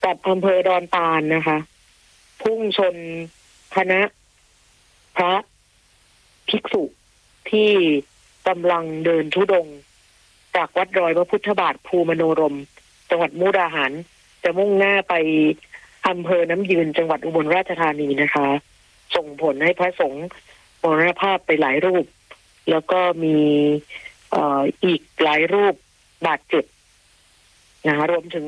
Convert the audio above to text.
กับอำเภอดอนตาลนะคะพุ่งชนคณะพระภิกษุที่กำลังเดินธุดงค์จากวัดรอยพระพุทธบาทภูมโนรมจังหวัดมุกดาหารจะมุ่งหน้าไปอำเภอน้ำยืนจังหวัดอุบลราชธานีนะคะส่งผลให้พระสงฆ์มรณภาพไปหลายรูปแล้วก็มีอีกหลายรูปบาดเจ็บนะคะรวมถึง